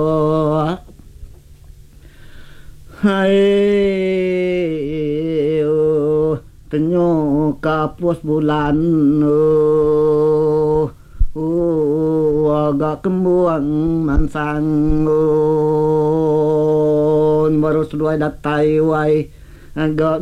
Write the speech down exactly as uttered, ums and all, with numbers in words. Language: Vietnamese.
hai tenyo kapus bulan oh agak kembuang mansang oh baru seduai datai wai agak